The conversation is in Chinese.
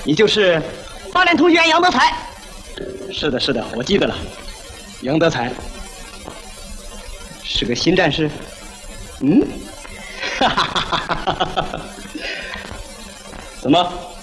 你就是 8年同学杨德才。 是的，是的，我记得了。杨德才是个新战士。嗯，哈哈哈哈哈哈！怎么？